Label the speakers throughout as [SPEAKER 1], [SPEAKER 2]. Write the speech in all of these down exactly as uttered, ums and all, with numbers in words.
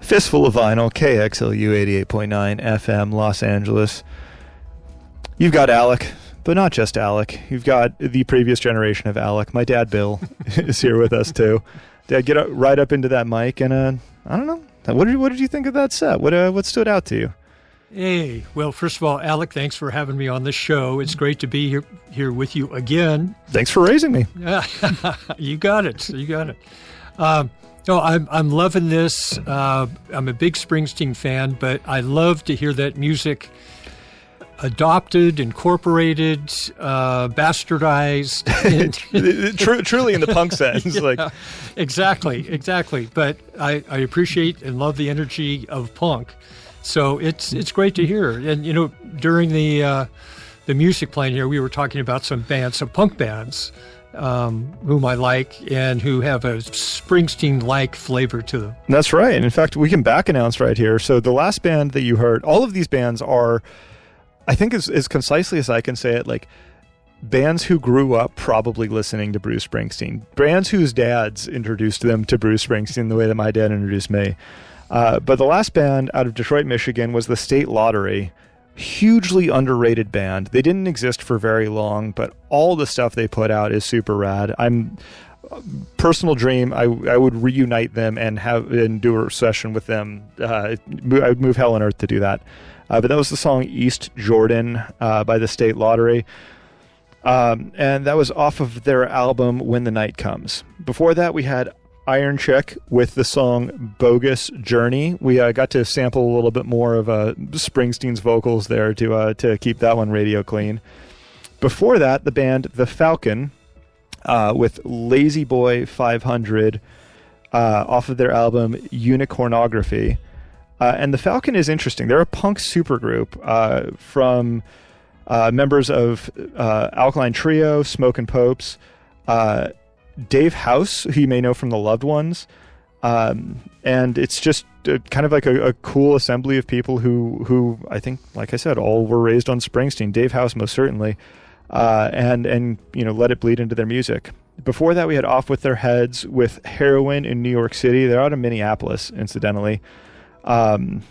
[SPEAKER 1] Fistful of Vinyl, K X L U eighty-eight point nine F M, Los Angeles. You've got Alec, but not just Alec. You've got the previous generation of Alec. My dad, Bill, is here with us, too. Dad, get up, right up into that mic, and uh, I don't know. What did, what did you think of that set? What, uh, what stood out to you?
[SPEAKER 2] Hey, well, first of all, Alec, thanks for having me on the show. It's great to be here, here with you again.
[SPEAKER 1] Thanks for raising me.
[SPEAKER 2] You got it. You got it. Um, no, I'm I'm loving this. Uh, I'm a big Springsteen fan, but I love to hear that music adopted, incorporated, uh, bastardized.
[SPEAKER 1] Tru- truly in the punk sense.
[SPEAKER 2] Yeah,
[SPEAKER 1] like
[SPEAKER 2] exactly, exactly. But I, I appreciate and love the energy of punk. So it's it's great to hear. And, you know, during the uh, the music playing here, we were talking about some bands, some punk bands, um, whom I like and who have a Springsteen-like flavor to them.
[SPEAKER 1] That's right. In fact, we can back announce right here. So the last band that you heard, all of these bands are, I think as, as concisely as I can say it, like bands who grew up probably listening to Bruce Springsteen. Bands whose dads introduced them to Bruce Springsteen the way that my dad introduced me. Uh, but the last band out of Detroit, Michigan was the State Lottery. Hugely underrated band. They didn't exist for very long, but all the stuff they put out is super rad. I'm personal dream. I I would reunite them and have and do a session with them. Uh, I would move hell on earth to do that. Uh, but that was the song East Jordan uh, by the State Lottery. Um, and that was off of their album When the Night Comes. Before that, we had Iron Chick with the song Bogus Journey. We uh, got to sample a little bit more of uh, Springsteen's vocals there to uh, to keep that one radio clean. Before that, the band The Falcon uh, with Lazy Boy five hundred uh, off of their album Unicornography. Uh, and The Falcon is interesting. They're a punk supergroup uh, from uh, members of uh, Alkaline Trio, Smokin' Popes, uh, Dave House, who you may know from The Loved Ones. Um, and it's just uh, kind of like a, a cool assembly of people who, who I think, like I said, all were raised on Springsteen. Dave House, most certainly. Uh, and, and, you know, let it bleed into their music. Before that, we had Off With Their Heads with Heroin in New York City. They're out of Minneapolis, incidentally. Um,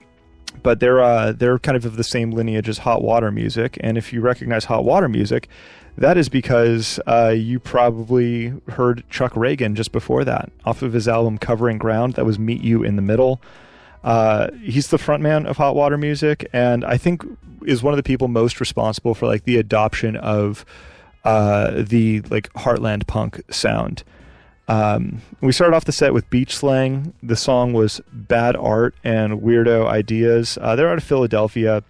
[SPEAKER 1] but they're uh, they're kind of of the same lineage as Hot Water Music. And if you recognize Hot Water Music, that is because uh, you probably heard Chuck Reagan just before that, off of his album Covering Ground. That was Meet You in the Middle. Uh, he's the frontman of Hot Water Music, and I think is one of the people most responsible for like the adoption of uh, the like heartland punk sound. Um, we started off the set with Beach Slang. The song was Bad Art and Weirdo Ideas. Uh, they're out of Philadelphia.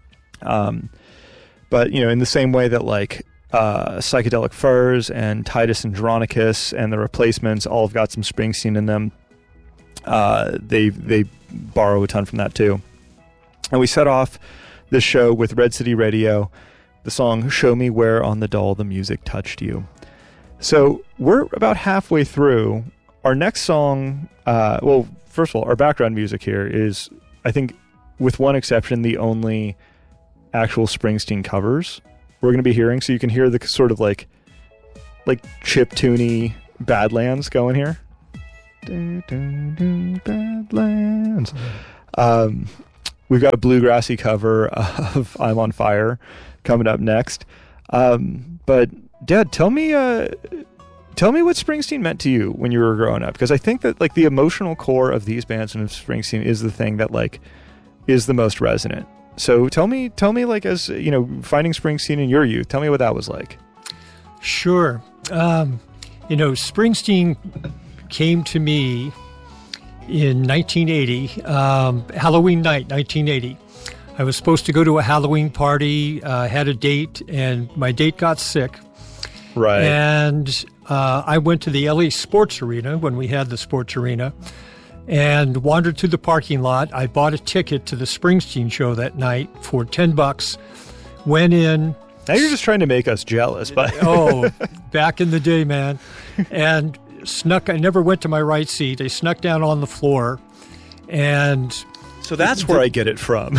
[SPEAKER 1] Um, but, you know, in the same way that like uh, Psychedelic Furs and Titus Andronicus and The Replacements all have got some Springsteen in them, uh, they they borrow a ton from that too. And we set off this show with Red City Radio, the song Show Me Where on the Doll the Music Touched You. So we're about halfway through. Our next song, uh, well, first of all, our background music here is, I think, with one exception, the only actual Springsteen covers we're going to be hearing. So you can hear the sort of like, like chiptune-y Badlands going here. Badlands. Um, we've got a bluegrassy cover of I'm on Fire coming up next. Um, but Dad, tell me, uh, tell me what Springsteen meant to you when you were growing up, because I think that like the emotional core of these bands and of Springsteen is the thing that like is the most resonant. So tell me, tell me, like as you know, finding Springsteen in your youth, tell me what that was like.
[SPEAKER 2] Sure, um, you know, Springsteen came to me in nineteen eighty, um, Halloween night, nineteen eighty. I was supposed to go to a Halloween party, uh, had a date, and my date got sick.
[SPEAKER 1] Right.
[SPEAKER 2] And uh, I went to the L A Sports Arena when we had the Sports Arena and wandered through the parking lot. I bought a ticket to the Springsteen show that night for ten bucks, went in.
[SPEAKER 1] Now you're just trying to make us jealous. But
[SPEAKER 2] oh, back in the day, man. And snuck, I never went to my right seat. I snuck down on the floor and...
[SPEAKER 1] So that's where I get it from.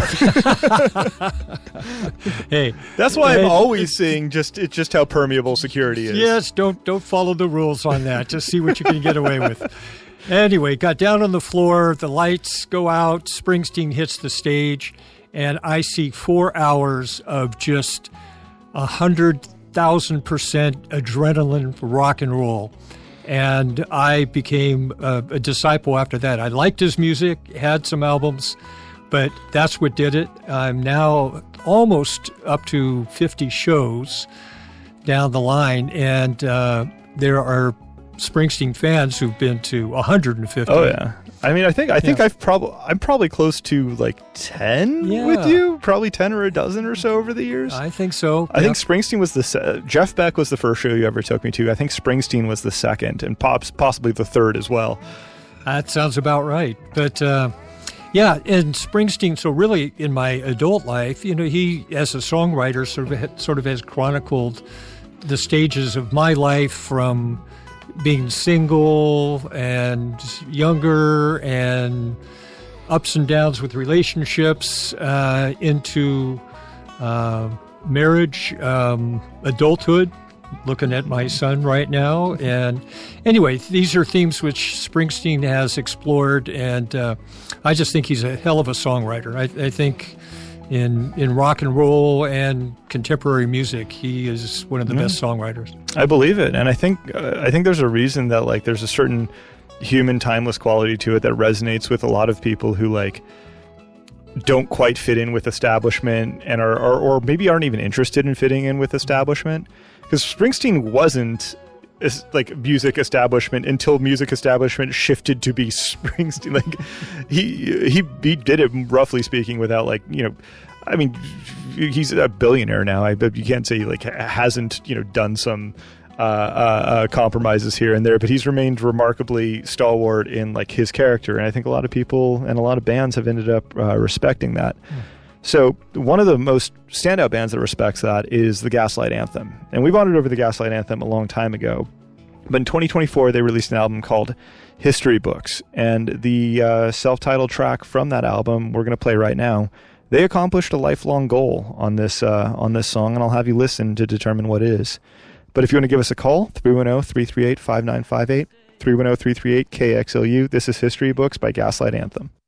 [SPEAKER 2] Hey,
[SPEAKER 1] that's why I'm always seeing just it's just how permeable security is.
[SPEAKER 2] Yes, don't don't follow the rules on that. Just see what you can get away with. Anyway, got down on the floor, the lights go out, Springsteen hits the stage, and I see four hours of just a hundred thousand percent adrenaline rock and roll. And I became a, a disciple after that. I liked his music, had some albums, but that's what did it. I'm now almost up to fifty shows down the line, and uh, there are Springsteen fans who've been to one hundred fifty.
[SPEAKER 1] Oh yeah, I mean, I think I think
[SPEAKER 2] Yeah.
[SPEAKER 1] I've probably I'm probably close to like ten
[SPEAKER 2] Yeah.
[SPEAKER 1] with you, probably ten or a dozen or so over the years.
[SPEAKER 2] I think so.
[SPEAKER 1] I
[SPEAKER 2] Yeah.
[SPEAKER 1] think Springsteen was the se- Jeff Beck was the first show you ever took me to. I think Springsteen was the second, and pops possibly the third as well.
[SPEAKER 2] That sounds about right. But uh, yeah, and Springsteen. So really, in my adult life, you know, he as a songwriter sort of sort of has chronicled the stages of my life from being single and younger and ups and downs with relationships uh, into uh, marriage, um, adulthood, looking at my son right now. And anyway, these are themes which Springsteen has explored, and uh, I just think he's a hell of a songwriter. I, I think in in rock and roll and contemporary music, he is one of the
[SPEAKER 1] Yeah.
[SPEAKER 2] best songwriters.
[SPEAKER 1] I believe it, and I think uh, I think there's a reason that like there's a certain human timeless quality to it that resonates with a lot of people who like don't quite fit in with establishment and are or, or maybe aren't even interested in fitting in with establishment, because Springsteen wasn't is like music establishment until music establishment shifted to be Springsteen. Like he he he did it, roughly speaking, without like, you know, I mean, he's a billionaire now. I but you can't say he like hasn't, you know, done some uh, uh, uh, compromises here and there, but he's remained remarkably stalwart in like his character, and I think a lot of people and a lot of bands have ended up uh, respecting that. Mm. So one of the most standout bands that respects that is the Gaslight Anthem. And we bonded over the Gaslight Anthem a long time ago. But in twenty twenty-four, they released an album called History Books. And the uh, self-titled track from that album, we're going to play right now, they accomplished a lifelong goal on this uh, on this song, and I'll have you listen to determine what it is. But if you want to give us a call, three one zero, three three eight, five nine five eight, three one zero, three three eight, K X L U. This is History Books by Gaslight Anthem.